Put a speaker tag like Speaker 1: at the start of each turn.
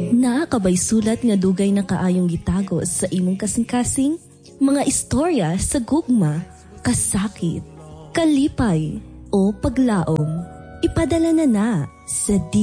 Speaker 1: Naakabay sulat nga dugay na kaayong gitago sa imong kasing-kasing mga istorya sa gugma, kasakit, kalipay o paglaom. Ipadala na sa